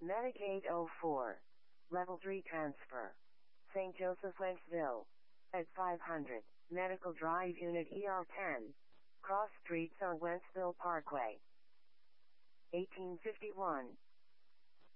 Medicaid 04. Level 3 transfer. St. Joseph, Wentzville. At 500, Medical Drive Unit ER10. Cross Streets on Wentzville Parkway. 1851.